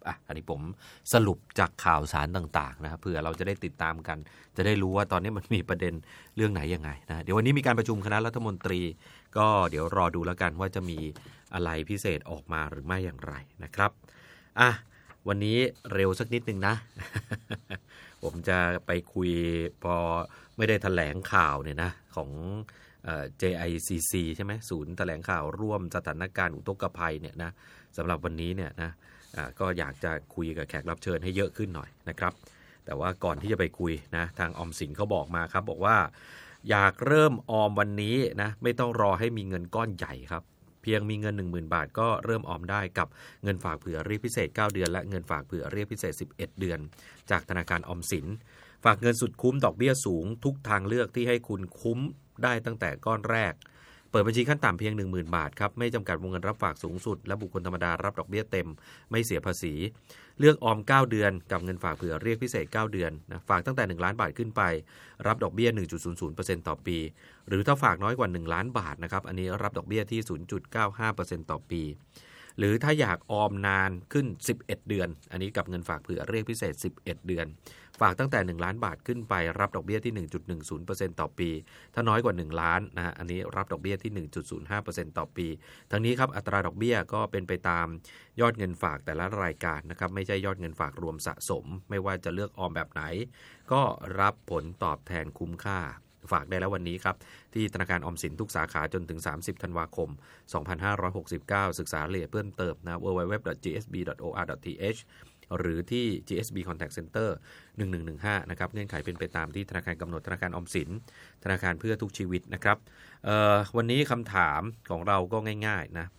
อันนี้ผมสรุปจากข่าวสารต่างๆนะครับเผื่อเราจะได้ติดตามกันจะได้รู้ว่าตอนนี้มันมีประเด็นเรื่องไหนยังไงนะเดี๋ยววันนี้มีการประชุมคณะรัฐมนตรีก็เดี๋ยวรอดูแล้วกันว่าจะมีอะไรพิเศษออกมาหรือไม่อย่างไรนะครับวันนี้เร็วสักนิดนึงนะ ผมจะไปคุยพอไม่ได้แถลงข่าวเนี่ยนะของJICC ใช่ไหมศูนย์แถลงข่าวร่วมสถานการณ์อุทกภัยเนี่ยนะสำหรับวันนี้เนี่ยนะก็อยากจะคุยกับแขกรับเชิญให้เยอะขึ้นหน่อยนะครับแต่ว่าก่อนที่จะไปคุยนะทางออมสินเขาบอกมาครับบอกว่าอยากเริ่มออมวันนี้นะไม่ต้องรอให้มีเงินก้อนใหญ่ครับเพียงมีเงิน 10,000 บาทก็เริ่มออมได้กับเงินฝากเผื่อเรียกพิเศษ9เดือนและเงินฝากเผื่อเรียกพิเศษ11เดือนจากธนาคารออมสินฝากเงินสุดคุ้มดอกเบี้ยสูงทุกทางเลือกที่ให้คุณคุ้มได้ตั้งแต่ก้อนแรกเปิดบัญชีขั้นต่ำเพียง 10,000 บาทครับไม่จำกัดวงเงินรับฝากสูงสุดและบุคคลธรรมดารับดอกเบี้ยเต็มไม่เสียภาษีเลือกออม9เดือนกับเงินฝากเผื่อเรียกพิเศษ9เดือนนะฝากตั้งแต่1ล้านบาทขึ้นไปรับดอกเบี้ย 1.00% ต่อปีหรือถ้าฝากน้อยกว่า1ล้านบาทนะครับอันนี้รับดอกเบี้ยที่ 0.95% ต่อปีหรือถ้าอยากออมนานขึ้น11เดือนอันนี้กับเงินฝากเผื่อเรียกพิเศษ11เดือนฝากตั้งแต่1ล้านบาทขึ้นไปรับดอกเบี้ยที่ 1.10% ต่อปีถ้าน้อยกว่า1ล้านนะฮะอันนี้รับดอกเบี้ยที่ 1.05% ต่อปีทั้งนี้ครับอัตราดอกเบี้ยก็เป็นไปตามยอดเงินฝากแต่ละรายการนะครับไม่ใช่ยอดเงินฝากรวมสะสมไม่ว่าจะเลือกออมแบบไหนก็รับผลตอบแทนคุ้มค่าฝากได้แล้ววันนี้ครับที่ธนาคารออมสินทุกสาขาจนถึง30ธันวาคม2569ศึกษารายละเอียดเพิ่มเติมนะ www.gsb.or.th หรือที่ GSB Contact Center 1115นะครับเงื่อนไขเป็นไปตามที่ธนาคารกำหนดธนาคารออมสินธนาคารเพื่อทุกชีวิตนะครับวันนี้คำถามของเราก็ง่ายๆนะ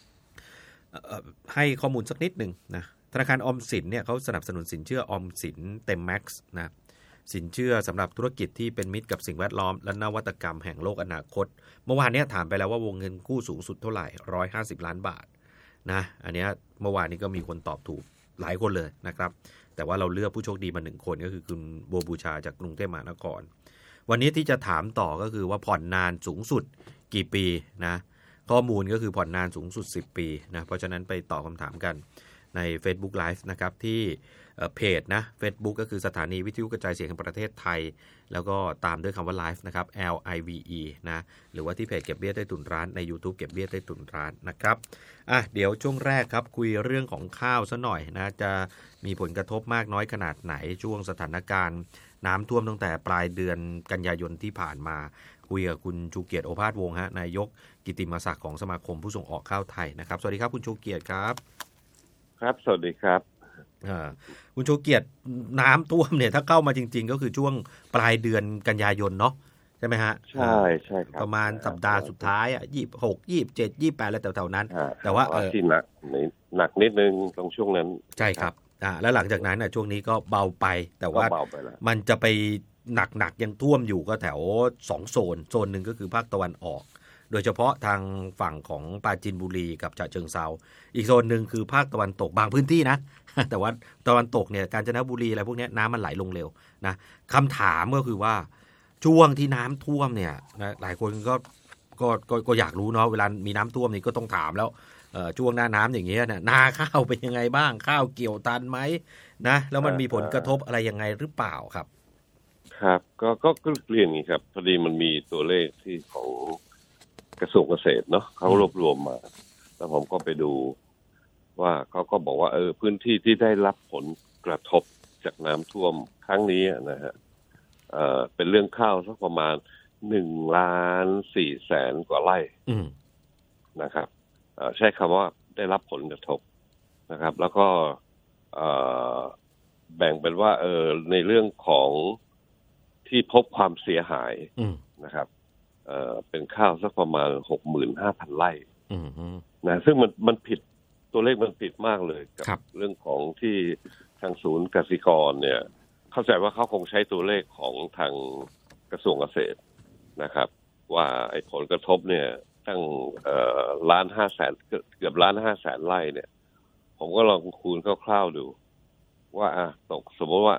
ให้ข้อมูลสักนิดหนึ่งนะธนาคารออมสินเนี่ยเขาสนับสนุนสินเชื่อออมสินเต็มแม็กซ์นะสินเชื่อสำหรับธุรกิจที่เป็นมิตรกับสิ่งแวดล้อมและนวัตกรรมแห่งโลกอนาคตเมื่อวานนี้ถามไปแล้วว่าวงเงินกู้สูงสุดเท่าไหร่150ล้านบาทนะอันนี้เมื่อวานนี้ก็มีคนตอบถูกหลายคนเลยนะครับแต่ว่าเราเลือกผู้โชคดีมา1คนก็คือคุณโบบูชาจากกรุงเทพมหานครวันนี้ที่จะถามต่อก็คือว่าผ่อนนานสูงสุดกี่ปีนะข้อมูลก็คือผ่อนนานสูงสุด10ปีนะเพราะฉะนั้นไปตอบคำถามกันใน Facebook Live นะครับที่เพจนะ Facebook ก็คือสถานีวิทยุกระจายเสียงแห่งประเทศไทยแล้วก็ตามด้วยคำว่า Live นะครับ LIVE นะหรือว่าที่เพจเก็บเบี้ยใต้ถุนร้านใน YouTube เก็บเบี้ยใต้ถุนร้านนะครับเดี๋ยวช่วงแรกครับคุยเรื่องของข้าวซะหน่อยนะจะมีผลกระทบมากน้อยขนาดไหนช่วงสถานการณ์น้ำท่วมตั้งแต่ปลายเดือนกันยายนที่ผ่านมาคุยกับคุณชูเกียรติโอภาสวงศ์ฮะนายกกิตติมศักดิ์ของสมาคมผู้ส่งออกข้าวไทยนะครับสวัสดีครับคุณชูเกียรติครับครับสวัสดีครับคุณชูเกียรติน้ำท่วมเนี่ยถ้าเข้ามาจริงๆก็คือช่วงปลายเดือนกันยายนเนาะใช่ไหมฮะใช่ใช่ครับประมาณสัปดาห์สุดท้าย26 27 28แล้วแถวๆนั้นแต่ว่าที่หนักนิดนึงตรงช่วงนั้นใช่ครับแล้วหลังจากนั้นช่วงนี้ก็เบาไปแต่ว่ามันจะไปหนักยังท่วมอยู่ก็แถว2โซนหนึ่งก็คือภาคตะวันออกโดยเฉพาะทางฝั่งของปราจีนบุรีกับฉะเชิงเทราอีกโซนหนึ่งคือภาคตะวันตกบางพื้นที่นะ แต่ว่าตะวันตกเนี่ยกาญจนบุรีอะไรพวกนี้น้ำมันไหลลงเร็วนะคำถามก็คือว่าช่วงที่น้ำท่วมเนี่ยนะหลายคนก็อยากรู้เนาะเวลามีน้ำท่วมนี่ก็ต้องถามแล้วช่วงหน้าน้ำอย่างเงี้ยนะนาข้าวเป็นยังไงบ้างข้าวเกี่ยวทันไหมนะแล้วมันมีผลกระทบอะไรยังไงหรือเปล่าครับครับก็เรียนอย่างนี้ครับพอดีมันมีตัวเลขที่ของกระทรวงเกษตรเนาะเขารวบรวมมาแล้วผมก็ไปดูว่าเขาก็บอกว่าพื้นที่ที่ได้รับผลกระทบจากน้ำท่วมครั้งนี้นะฮะเป็นเรื่องข้าวสักประมาณ1,400,000 กว่าไร่นะครับใช้คำว่าได้รับผลกระทบนะครับแล้วก็แบ่งเป็นว่าในเรื่องของที่พบความเสียหายนะครับเป็นข้าวสักประมาณ 65,000 ไร่นะซึ่งมันผิดตัวเลขมันผิดมากเลยกับเรื่องของที่ทางศูนย์กสิกรเนี่ยเข้าใจว่าเขาคงใช้ตัวเลขของทางกระทรวงเกษตรนะครับว่าไอ้ผลกระทบเนี่ยตั้ง1,500,000เกือบ1,500,000 ไร่เนี่ยผมก็ลองคูณคร่าวๆดูว่าตกสมมติว่า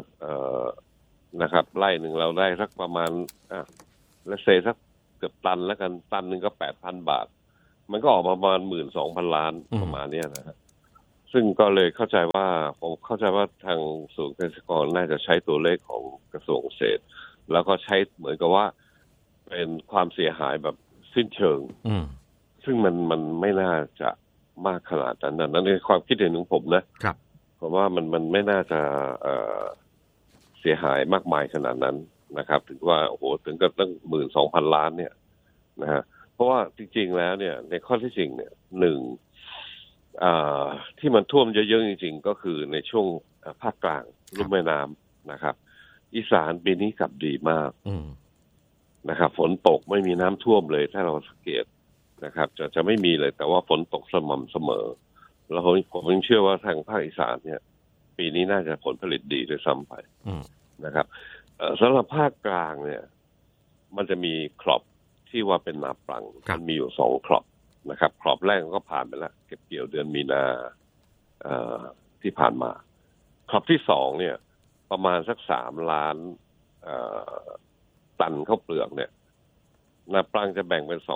นะครับไร่หนึ่งเราได้สักประมาณและเซสักเกือบตันแล้วกันตันหนึ่งก็ 8,000 บาทมันก็ออกมาประมาณ 12,000 ล้านประมาณนี้นะฮะซึ่งก็เลยเข้าใจว่าผมเข้าใจว่าทางศูนย์เกษตรกรน่าจะใช้ตัวเลขของกระทรวงเกษตรแล้วก็ใช้เหมือนกับว่าเป็นความเสียหายแบบสิ้นเชิงซึ่งมันไม่น่าจะมากขนาดนั้นนั่นในความคิดเห็นของผมนะครับผมว่ามันไม่น่าจะเสียหายมากมายขนาดนั้นนะครับถึงว่าโอ้โหถึงกับตั้ง12,000 ล้านเนี่ยนะฮะเพราะว่าจริงๆแล้วเนี่ยในข้อที่จริงเนี่ยหนึ่งที่มันท่วมเยอะๆจริงๆก็คือในช่วงภาคกลางลุ่มแม่น้ำนะครับอีสานปีนี้กลับดีมากนะครับฝนตกไม่มีน้ำท่วมเลยถ้าเราสังเกตนะครับจะไม่มีเลยแต่ว่าฝนตกสม่ำเสมอแล้วผมยังเชื่อว่าทางภาคอีสานเนี่ยปีนี้น่าจะผลผลิตดีด้วยซ้ำไปนะครับสำหรับภาคกลางเนี่ยมันจะมีครอปที่ว่าเป็นนาปรังมันมีอยู่2ครอปนะครับครอบแรกก็ผ่านไปแล้วเก็บเกี่ยวเดือนมีนาที่ผ่านมาครอบที่2เนี่ยประมาณสัก3 ล้านตันข้าวเปลือกเนี่ยนาปรังจะแบ่งเป็นส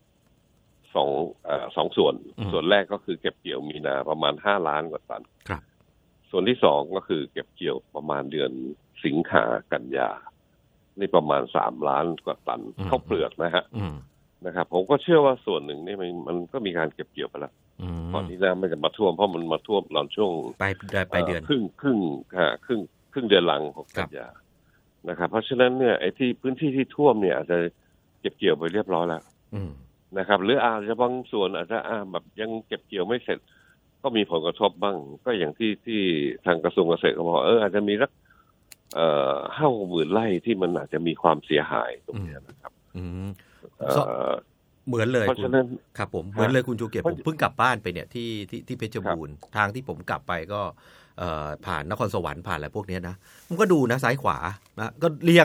องส่วนแรกก็คือเก็บเกี่ยวมีนาประมาณ5 ล้านกว่าตันส่วนที่2ก็คือเก็บเกี่ยวประมาณเดือนสิงหากันยานี่ประมาณ3 ล้านกว่าตันข้าวเปลือกนะครับผมก็เชื่อว่าส่วนหนึ่งนี่มันก็มีการเก็บเกี่ยวไปแล้วก่อนที่น้ำมันจะมาท่วมเพราะมันมาท่วมตอนช่วงไปเดือนครึ่งเดือนหลังของกันยานะครับเพราะฉะนั้นเนี่ยไอ้ที่พื้นที่ที่ท่วมเนี่ยอาจจะเก็บเกี่ยวไปเรียบร้อยแล้วนะครับหรืออาจจะบางส่วนอาจจะแบบยังเก็บเกี่ยวไม่เสร็จก็มีผลกระทบบ้างก็อย่างที่ทางกระทรวงเกษตรก็บอกอาจจะมีสัก50,000 ไร่ที่มันอาจจะมีความเสียหายตรงนี้นะครับเหมือนเลยเพราะฉะนั้นครับผมเหมือนเลยคุณชูเกียรติผมเพิ่งกลับบ้านไปเนี่ยที่เพชรบูรณ์ทางที่ผมกลับไปก็ผ่านนครสวรรค์ผ่านอะไรพวกนี้นะผมก็ดูนะซ้ายขวานะก็เรียง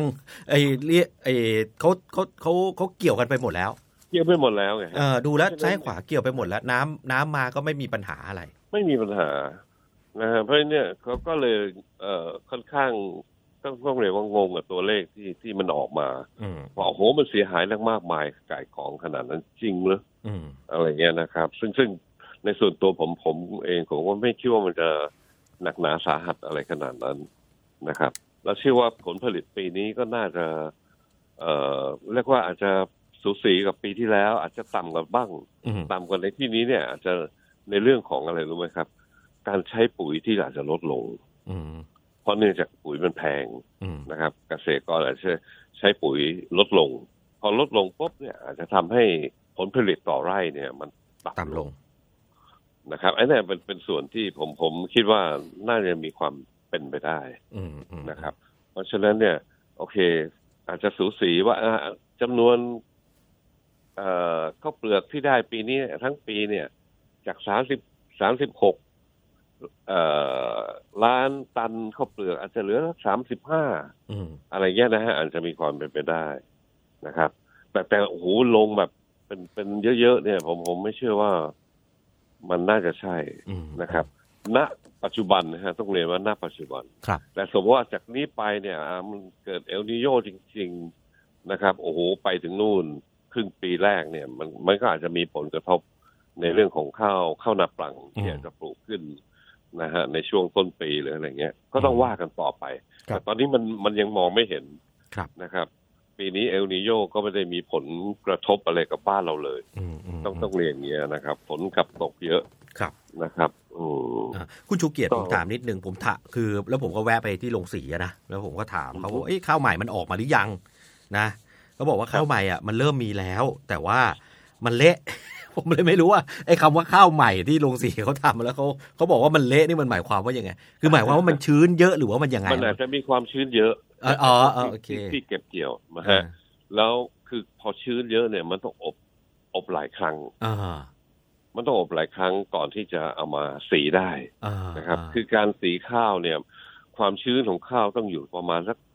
เขาเกี่ยวกันไปหมดแล้วเกี่ยวไปหมดแล้วไงดูแล้วซ้ายขวาเกี่ยวไปหมดแล้วน้ำมาก็ไม่มีปัญหาอะไรไม่มีปัญหานะฮะเพราะเนี่ยเขาก็เลยค่อนข้างต้องเรียกว่างงกับตัวเลขที่มันออกมาว่าโอ้โหมันเสียหายมากมายไก่ของขนาดนั้นจริงเหรออะไรเงี้ยนะครับซึ่งในส่วนตัวผมเองผมก็ไม่คิดว่ามันจะหนักหนาสาหัสอะไรขนาดนั้นนะครับแล้วเชื่อว่าผลผลิตปีนี้ก็น่าจะเรียกว่าอาจจะสูสีกับปีที่แล้วอาจจะต่ำกว่าบ้างต่ำกว่าในที่นี้เนี่ยอาจจะในเรื่องของอะไรรู้ไหมครับการใช้ปุ๋ยที่อาจจะลดลงเพราะเนื่องจากปุ๋ยมันแพงนะครับเกษตรกรอาจจะใช้ปุ๋ยลดลงพอลดลงปุ๊บเนี่ยอาจจะทำให้ผลผลิตต่อไร่เนี่ยมันต่ำลงนะครับไอ้นี่เป็นส่วนที่ผมคิดว่าน่าจะมีความเป็นไปได้นะครับเพราะฉะนั้นเนี่ยโอเคอาจจะสูสีว่าจำนวนข้าวเปลือกที่ได้ปีนี้ทั้งปีเนี่ยจาก36ล้านตันข้าวเปลือกอาจจะเหลือ35อะไรเงี้ยนะฮะอาจจะมีความเป็นไปได้นะครับแต่โอ้โหลงแบบเป็นเยอะๆเนี่ยผมไม่เชื่อว่ามันน่าจะใช่นะครับณปัจจุบันนะฮะต้องเรียนว่าณปัจจุบันแต่สมมติว่าจากนี้ไปเนี่ยมันเกิดเอลนีโญจริงๆนะครับโอ้โหไปถึงนู่นครึ่งปีแรกเนี่ยมันก็อาจจะมีผลกระทบในเรื่องของข้าวนาปรังที่จะปลูกขึ้นนะฮะในช่วงต้นปีหรืออะไรเงี้ยก็ต้องว่ากันต่อไปแต่ตอนนี้มันยังมองไม่เห็นนะครับปีนี้เอลนีโญก็ไม่ได้มีผลกระทบอะไรกับบ้านเราเลยต้องเรียนอย่างเงี้ยนะครับฝนกับตกเยอะนะครับคุณชูเกียรติผมถามนิดนึงผมคือแล้วผมก็แวะไปที่โรงสีนะแล้วผมก็ถามเขาว่าข้าวใหม่มันออกมาหรือยังนะเขาบอกว่าข้าวใหม่อ่ะมันเริ่มมีแล้วแต่ว่ามันเละผมเลยไม่รู้ว่าไอ้คำว่าข้าวใหม่ที่โรงสีเขาทำแล้วเขาบอกว่ามันเละนี่มันหมายความว่ายังไงคือหมายความว่ามันชื้นเยอะหรือว่ามันยังไงมันอาจจะมีความชื้นเยอะโอเคที่เก็บเกี่ยวนะฮะแล้วคือพอชื้นเยอะเนี่ยมันต้องอบหลายครั้งมันต้องอบหลายครั้งก่อนที่จะเอามาสีได้นะครับคือการสีข้าวเนี่ยความชื้นของข้าวต้องอยู่ประมาณสัก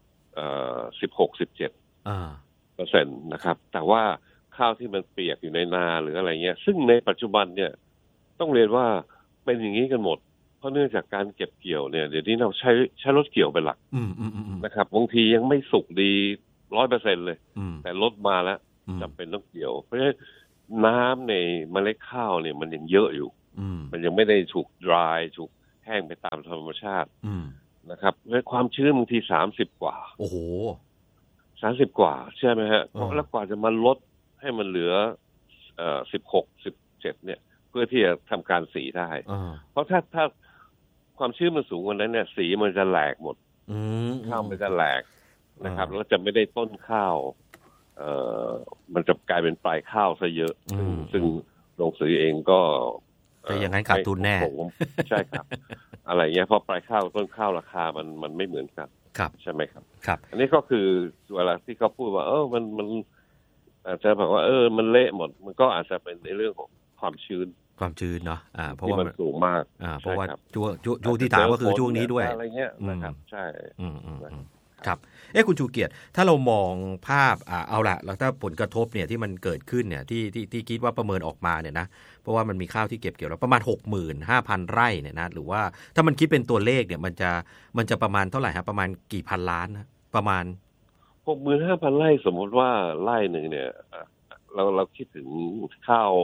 16-17%นะครับแต่ว่าข้าวที่มันเปียกอยู่ในนาหรืออะไรเงี้ยซึ่งในปัจจุบันเนี่ยต้องเรียนว่าเป็นอย่างนี้กันหมดเพราะเนื่องจากการเก็บเกี่ยวเนี่ยเดี๋ยวนี้เราใช้รถเกี่ยวเป็นหลักนะครับบางทียังไม่สุกดี 100% เลยแต่รถมาแล้วจำเป็นต้องเกี่ยวเพราะฉะนั้นน้ำในเมล็ดข้าวเนี่ยมันยังเยอะอยู่มันยังไม่ได้ถูก dry ถูกแห้งไปตามธรรมชาตินะครับและความชื้นบางที30 กว่าโอ้โห 30 กว่าเชื่อไหมฮะแล้วกว่าจะมาลดให้มันเหลือ16 17เนี่ยเพื่อที่จะทำการสีได้เพราะถ้าความชื้นมันสูงกว่านั้นเนี่ยสีมันจะแหลกหมดข้าวมันจะแหลกนะครับแล้วจะไม่ได้ต้นข้าวมันจะกลายเป็นปลายข้าวซะเยอะซึ่งโรงสีเองก็จะอย่างนั้นขาดทุนแน่ใช่ครับอะไรเงี้ยเพราะปลายข้าวต้นข้าวราคามันไม่เหมือนกันใช่ไหมครับอันนี้ก็คือเวลาที่เขาพูดว่ามันอาจจะแบบว่ามันเละหมดมันก็อาจจะเป็นในเรื่องของความชื้นเนาะเพราะว่ามันสูงมากเพราะว่าช่วงที่ถามก็คือช่วงนี้ด้วยอะไรเงี้ยนะครับใช่ครับคุณชูเกียรติถ้าเรามองภาพเอาละแล้วถ้าผลกระทบเนี่ยที่มันเกิดขึ้นเนี่ยที่คิดว่าประเมินออกมาเนี่ยนะเพราะว่ามันมีข้าวที่เก็บเกี่ยวแล้วประมาณ 65,000 ไร่เนี่ยนะหรือว่าถ้ามันคิดเป็นตัวเลขเนี่ยมันจะประมาณเท่าไหร่ฮะประมาณกี่พันล้านนะประมาณ 65,000 ไร่สมมติว่าไร่นึงเนี่ยเราคิดถึงข้าว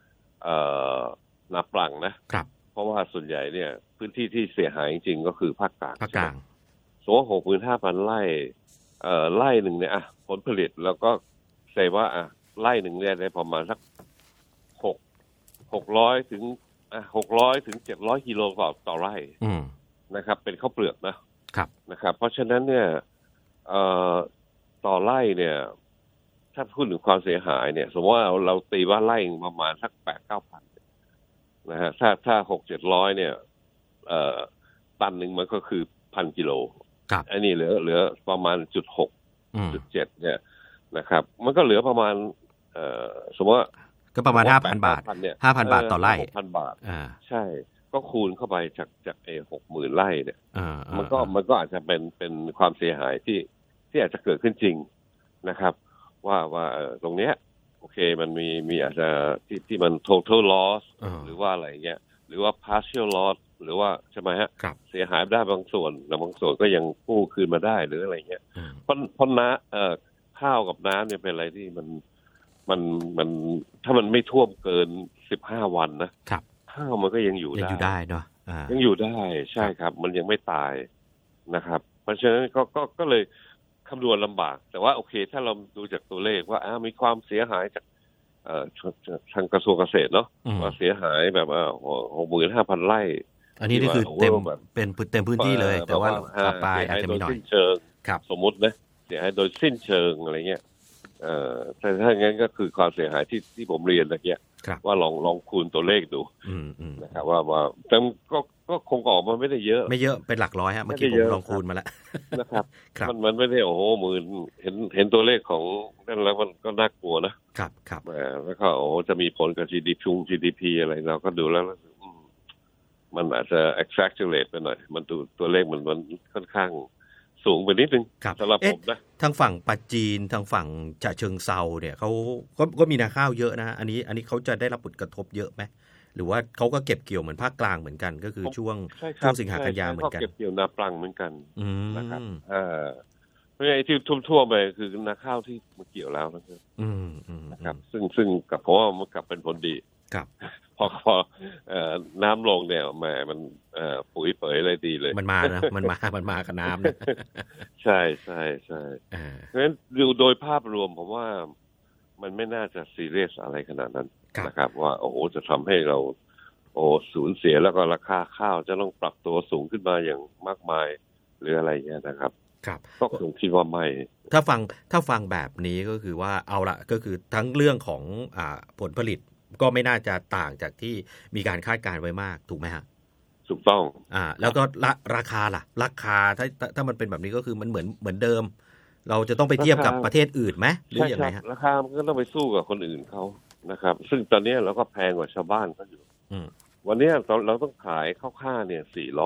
นาปลังนะครับเพราะว่าส่วนใหญ่เนี่ยพื้นที่ที่เสียหายจริงๆก็คือภาคกลางสมมติ 65,000 ไร่ไร่หนึ่งเนี่ยผลผลิตแล้วก็เซว่าไร่หนึ่งเนี่ยได้ประมาณสัก600ถึง700 กิโลต่อไร่นะครับเป็นข้าวเปลือกนะครับเพราะฉะนั้นเนี่ยต่อไร่เนี่ยถ้าพูดถึงความเสียหายเนี่ยสมมติว่าเราตีว่าไร่ประมาณสัก 8-9 พันนะฮะถ้า 6-700 เนี่ยตันหนึ่งมันก็คือ 1,000 กิโลอันนี้เหลือประมาณ 0.6 0.7 เนี่ยนะครับมันก็เหลือประมาณสมมติว่าก็ประมาณ 5,000 บาท 5,000 บาทต่อไร่ 6,000 บาทใช่ก็คูณเข้าไปจาก60,000 ไร่เนี่ยมันก็อาจจะเป็นความเสียหายที่อาจจะเกิดขึ้นจริงนะครับว่าตรงเนี้ยโอเคมันมีอาจจะที่มัน total loss หรือว่าอะไรเงี้ยหรือว่า partial loss หรือว่าใช่ไหมฮะเสียหายได้บางส่วนแต่บางส่วนก็ยังกู้คืนมาได้หรืออะไรเงี้ยเพราะข้าวกับน้ำเนี่ยเป็นอะไรที่มันถ้ามันไม่ท่วมเกิน15 วันนะข้าวมันก็ยังอยู่ได้เนาะยังอยู่ได้ใช่ครับมันยังไม่ตายนะครับเพราะฉะนั้นก็เลยคำนวณลำบากแต่ว่าโอเคถ้าเราดูจากตัวเลขว่ามีความเสียหายจากทางกระทรวงเกษตรเนาะว่าเสียหายแบบ65,000 ไร่อันนี้นี่คือเต็มเป็นเต็มพื้นที่เลยแต่ว่าปลายอาจจะมีหน่อยสมมุตินะเสียหายโดยสิ้นเชิงอะไรเงี้ยแต่ถ้างั้นก็คือความเสียหายที่ผมเรียนเมื่อกี้ว่าลองคูณตัวเลขดูนะครับว่าแต่ก็คงออกมาไม่ได้เยอะไม่เยอะเป็นหลักร้อยฮะเมื่อกี้ผมลองคูณมาแล้วนะครับมันไม่ได้โอ้โหหมื่นเห็นตัวเลขของนั่นแล้วมันก็น่ากลัวนะครับแล้วก็โอ้จะมีผลกับ GDP อะไรเราก็ดูแล้วมันอาจจะ exaggerate ไปหน่อยมันตัวเลขมันค่อนข้างสูงไปนิดนึงสำหรับผมนะทางฝั่งปัจจีนทางฝั่งฉะเชิงเซาเนี่ยเขาก็มีนาข้าวเยอะนะอันนี้เขาจะได้รับผลกระทบเยอะไหมหรือว่าเขาก็เก็บเกี่ยวเหมือนภาคกลางเหมือนกันก็คือช่วงสิงหาคมเหมือนกันเก็บเกี่ยวนาปลังเหมือนกันนะครับเพราะไอ้ที่ทั่วไปคือนาข้าวที่มาเกี่ยวแล้วนะครับซึ่งกับเพราะว่ามันกลับเป็นผลดีพอน้ำลงเนี่ยแหมมันปุ๋ยเผยอะไรดีเลยมันมานะมันมากับน้ำนะใช่ใช่ใช่เพราะฉะนั้นดูโดยภาพรวมผมว่ามันไม่น่าจะซีเรียสอะไรขนาดนั้นนะครับว่าโอ้โหจะทำให้เราสูญเสียแล้วก็ราคาข้าวจะต้องปรับตัวสูงขึ้นมาอย่างมากมายหรืออะไรเงี้ยนะครับก็คงคิดว่าไม่ถ้าฟังแบบนี้ก็คือว่าเอาละก็คือทั้งเรื่องของผลผลิตก็ไม่น่าจะต่างจากที่มีการคาดการณ์ไว้มากถูกไหมฮะถูกต้องแล้วก็ราคาล่ะราคาถ้ามันเป็นแบบนี้ก็คือมันเหมือนเดิมเราจะต้องไปเทียบกับประเทศอื่นไหมหรือยังไงฮะราคามันก็ต้องไปสู้กับคนอื่นเขานะครับซึ่งตอนนี้เราก็แพงกว่าชาวบ้านเขาอยู่วันนี้เราต้องขายข้าวค่าเนี่ย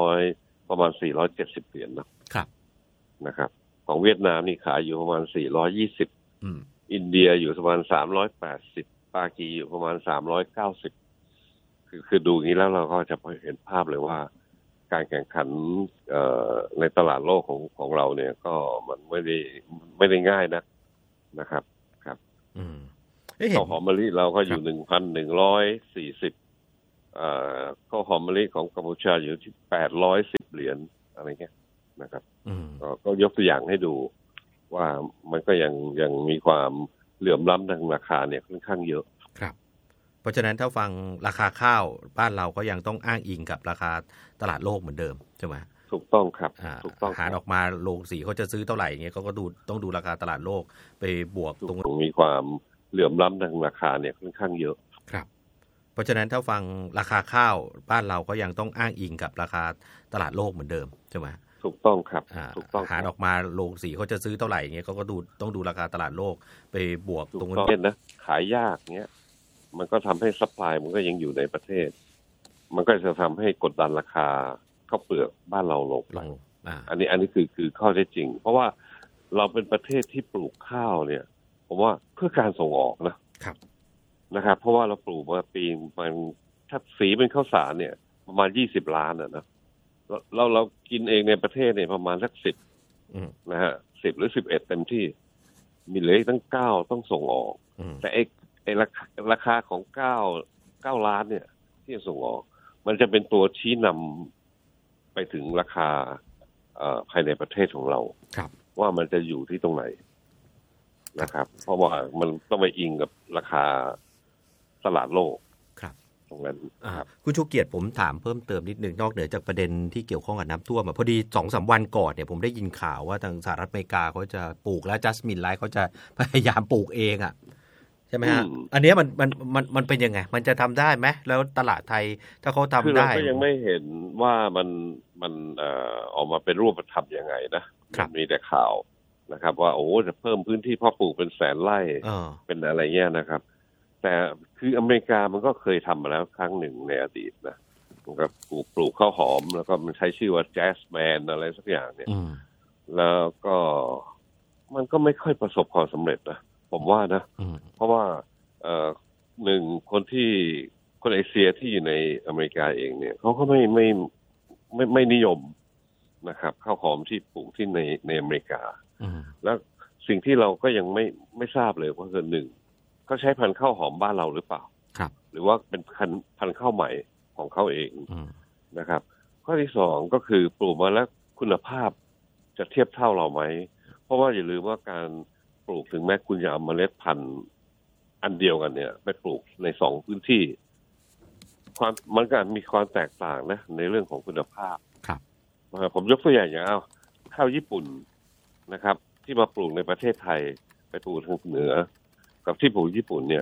400ประมาณ470 เหรียญนะครับของเวียดนามนี่ขายอยู่ประมาณ420อินเดียอยู่ประมาณ380ปากีอยู่ประมาณ390คือดูอย่างนี้แล้วเราก็จะเห็นภาพเลยว่าการแข่งขันในตลาดโลกของเราเนี่ยก็มันไม่ได้ง่ายนะครับข้าวหอมมะลิเราก็อยู่1,140 ข้าวหอมมะลิของกัมพูชาอยู่ที่810 เหรียญอะไรเงี้ยนะครับก็ยกตัวอย่างให้ดูว่ามันก็ยังมีความเหลื่อมล้ำทางราคาเนี่ยค่อนข้างเยอะครับเพราะฉะนั้นถ้าฟังราคาข้าวบ้านเราก็ยังต้องอ้างอิงกับราคาตลาดโลกเหมือนเดิมใช่ไหมถูกต้องครับถูกต้องหารออกมาโรงสีเขาจะซื้อเท่าไหร่เงี้ยเขาก็ต้องดูราคาตลาดโลกไปบวกตรงมีความเหลื่อมล้ำทางราคาเนี่ยค่อนข้างเยอะครับเพราะฉะนั้นถ้าฟังราคาข้าวบ้านเราก็ยังต้องอ้างอิงกับราคาตลาดโลกเหมือนเดิมใช่ไหมถูกต้องครับถูกต้องหารออกมาโรงสีเขาจะซื้อเท่าไหร่เงี้ยเขาก็ต้องดูราคาตลาดโลกไปบวกตรงนั้นนะขายยากเงี้ยมันก็ทำให้ซัพพลายมันก็ยังอยู่ในประเทศมันก็จะทำให้กดดันราคาข้าวเปลือกบ้านเราลงอันนี้คือข้อเท็จจริงเพราะว่าเราเป็นประเทศที่ปลูกข้าวเนี่ยผมว่าเพื่อการส่งออกนะครับเพราะว่าเราปลูกมาปีมันถ้าสีเป็นข้าวสารเนี่ยประมาณ20 ล้านนะเรากินเองในประเทศเนี่ยประมาณสัก10นะฮะ10 หรือ 11เต็มที่มีเหลืออีกตั้ง9ต้องส่งออกแต่ไอ้ราคาของ9 ล้านเนี่ยที่ส่งออกมันจะเป็นตัวชี้นำไปถึงราคาภายในประเทศของเราว่ามันจะอยู่ที่ตรงไหนนะครับเพราะว่ามันต้องไปอิงกับราคาตลาดโลกตรงนั้นคุณชูเกียรติผมถามเพิ่มเติมนิดนึงนอกเหนือจากประเด็นที่เกี่ยวข้องกับน้ำท่วมพอดี 2-3 วันก่อนเนี่ยผมได้ยินข่าวว่าทางสหรัฐอเมริกาเขาจะปลูกและจัสมินไลท์เขาจะพยายามปลูกเองใช่ไหมฮะอันนี้มันเป็นยังไงมันจะทำได้ไหมแล้วตลาดไทยถ้าเขาทำได้ก็ยังไม่เห็นว่ามันออกมาเป็นรูปธรรมยังไงนะมีแต่ข่าวนะครับว่าโอ้จะเพิ่มพื้นที่เพาะปลูกเป็น100,000 ไร่เป็นอะไรเงี้ยนะครับแต่คืออเมริกามันก็เคยทำมาแล้วครั้งหนึ่งในอดีตนะมันก็ปลูกข้าวหอมแล้วก็มันใช้ชื่อว่าแจสแมนอะไรสักอย่างเนี่ยแล้วก็มันก็ไม่ค่อยประสบความสำเร็จนะผมว่านะเพราะว่าหนึ่งคนเอเชียที่อยู่ในอเมริกาเองเนี่ยเขาก็ไม่นิยมนะครับข้าวหอมที่ปลูกที่ในอเมริกาแล้วสิ่งที่เราก็ยังไม่ทราบเลยว่าคือหนึ่งเขาใช้พันธุ์ข้าวหอมบ้านเราหรือเปล่าหรือว่าเป็นพันธุ์ข้าวใหม่ของเขาเองนะครับข้อที่สองก็คือปลูกมาแล้วคุณภาพจะเทียบเท่าเราไหมเพราะว่าอย่าลืมว่าการปลูกถึงแม้คุณจะเอาเมล็ดพันธุ์อันเดียวกันเนี่ยไปปลูกใน2 พื้นที่มันก็มีความแตกต่างนะในเรื่องของคุณภาพผมยกตัวอย่างข้าวญี่ปุ่นนะครับที่มาปลูกในประเทศไทยไปปลูกทางเหนือกับที่ปลูกญี่ปุ่นเนี่ย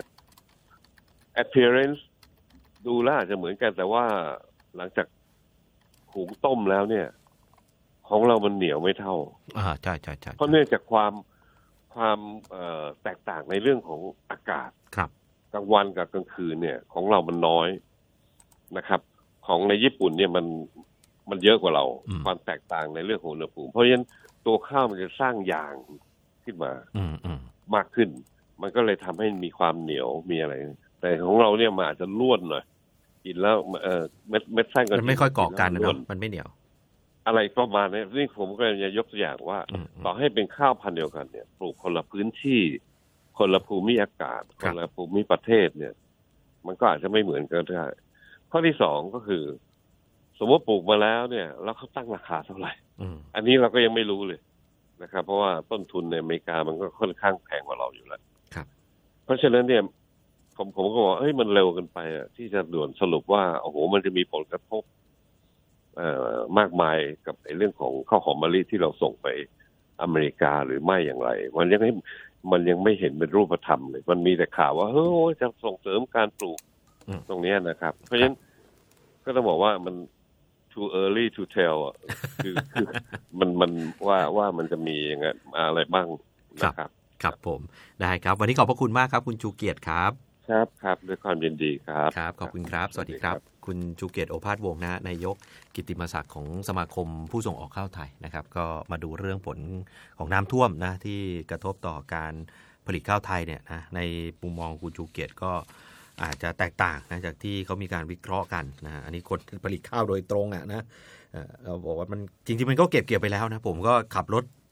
appearance ดูแล้วอาจจะเหมือนกันแต่ว่าหลังจากหุงต้มแล้วเนี่ยของเรามันเหนียวไม่เท่าใช่เพราะเนื่องจากความแตกต่างในเรื่องของอากาศกลางวันกับกลางคืนเนี่ยของเรามันน้อยนะครับของในญี่ปุ่นเนี่ยมันเยอะกว่าเราความแตกต่างในเรื่องของอุณหภูมิเพราะฉะนั้นตัวข้าวมันจะสร้างยางขึ้นมามากขึ้นมันก็เลยทำให้มีความเหนียวมีอะไรแต่ของเราเนี่ยมันอาจจะร่วนหน่อยกินแล้วเม็ดไส้มันไม่ค่อยเกาะกันนะมันไม่เหนียวอะไรประมาณนี้นี่ผมก็จะยกตัวอย่างว่าต่อให้เป็นข้าวพันธุ์เดียวกันเนี่ยปลูกคนละพื้นที่คนละภูมิอากาศคนละภูมิประเทศเนี่ยมันก็อาจจะไม่เหมือนกันได้ข้อที่สองก็คือสมมติปลูกมาแล้วเนี่ยแล้วเขาตั้งราคาเท่าไหร่อันนี้เราก็ยังไม่รู้เลยนะครับเพราะว่าต้นทุนในอเมริกามันก็ค่อนข้างแพงกว่าเราอยู่แล้วเพราะฉะนั้นเนี่ยผมก็บอกมันเร็วเกินไปที่จะด่วนสรุปว่าโอ้โหมันจะมีผลกระทบมากมายกับเรื่องของข้าวหอมมะลิที่เราส่งไปอเมริกาหรือไม่อย่างไรมันยังไม่เห็นเป็นรูปธรรมเลยมันมีแต่ข่าวว่าจะส่งเสริมการปลูกตรงนี้นะครับเพราะฉะนั้นก็ต้องบอกว่ามัน too early to tell คือมันว่ามันจะมีอย่างเงี้ยอะไรบ้างนะครับครับผมได้ครับวันนี้ขอบพระคุณมากครับคุณชูเกียรติครับครับด้วยความยินดีครับครับขอบคุณครับสวัสดีครับคุณชูเกียรติโอภาสวงศ์นะนายกกิตติมศักดิ์ของสมาคมผู้ส่งออกข้าวไทยนะครับก็มาดูเรื่องผลของน้ำท่วมนะที่กระทบต่อการผลิตข้าวไทยเนี่ยนะในมุมมองคุณชูเกียรติก็อาจจะแตกต่างนะจากที่เขามีการวิเคราะห์กันนะอันนี้คนผลิตข้าวโดยตรงนะเราบอกว่ามันจริงๆมันก็เก็บเกี่ยวไปแล้วนะผมก็ขับรถ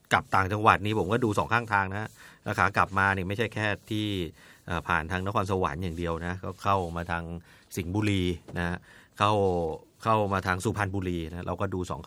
กลับต่างจังหวัดนี้ผมก็ดู2ข้างทางนะราคากลับมาเนี่ยไม่ใช่แค่ที่ผ่านทางนครสวรรค์อย่างเดียวนะก็เข้ามาทางสิงห์บุรีนะเข้ามาทางสุพรรณบุรีนะเราก็ดู2